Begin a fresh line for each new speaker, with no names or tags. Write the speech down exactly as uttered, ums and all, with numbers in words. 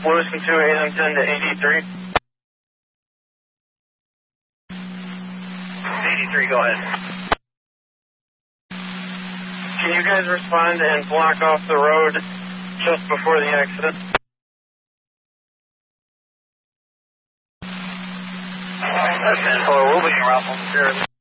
Lewiston two, eight M ten to eighty-three. eighty-three, go ahead. Can you guys respond and block off the road just before the accident? That's ten four, we'll be around.